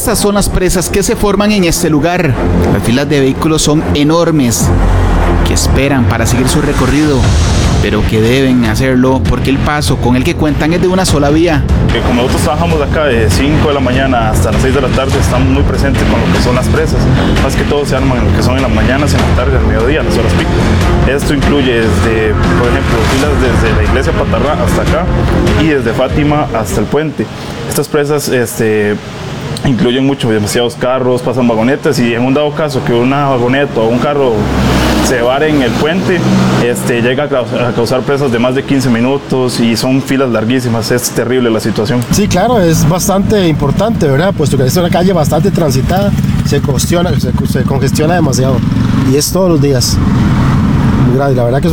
Estas son las presas que se forman en este lugar. Las filas de vehículos son enormes, que esperan para seguir su recorrido, pero que deben hacerlo porque el paso con el que cuentan es de una sola vía. Como nosotros trabajamos acá de 5 de la mañana hasta las 6 de la tarde, estamos muy presentes con lo que son las presas. Más que todo se arman en lo que son en las mañanas, en la tarde, al mediodía, las horas pico. Esto incluye desde, por ejemplo, filas desde la iglesia Patarrá hasta acá y desde Fátima hasta el puente. Estas presas incluyen demasiados carros, pasan vagonetas, y en un dado caso que una vagoneta o un carro se vare en el puente, llega a causar presas de más de 15 minutos y son filas larguísimas. Es terrible la situación. Sí, claro, es bastante importante, ¿verdad? Puesto que es una calle bastante transitada, se congestiona demasiado y es todos los días. Muy grave, la verdad que es